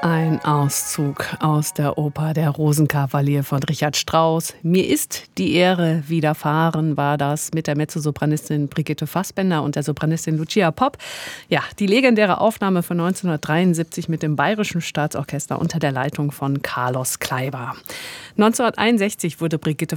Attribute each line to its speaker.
Speaker 1: Ein Auszug aus der Oper Der Rosenkavalier von Richard Strauss. Mir ist die Ehre widerfahren, war das mit der Mezzosopranistin Brigitte Fassbender und der Sopranistin Lucia Popp. Ja, die legendäre Aufnahme von 1973 mit dem Bayerischen Staatsorchester unter der Leitung von Carlos Kleiber. 1961 wurde Brigitte